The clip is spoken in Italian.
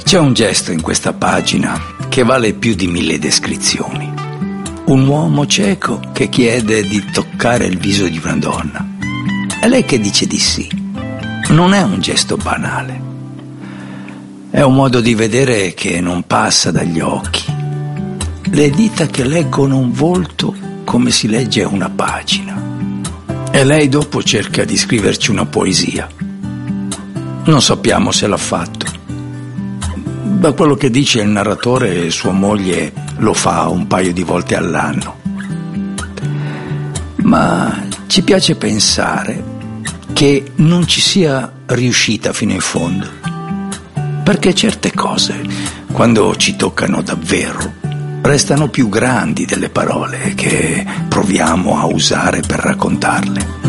C'è un gesto in questa pagina che vale più di 1000 descrizioni. Un uomo cieco che chiede di toccare il viso di una donna. E lei che dice di sì. Non è un gesto banale. È un modo di vedere che non passa dagli occhi. Le dita che leggono un volto come si legge una pagina. E lei dopo cerca di scriverci una poesia. Non sappiamo se l'ha fatto. Da quello che dice il narratore, sua moglie lo fa un paio di volte all'anno. Ma ci piace pensare che non ci sia riuscita fino in fondo, perché certe cose, quando ci toccano davvero, restano più grandi delle parole che proviamo a usare per raccontarle.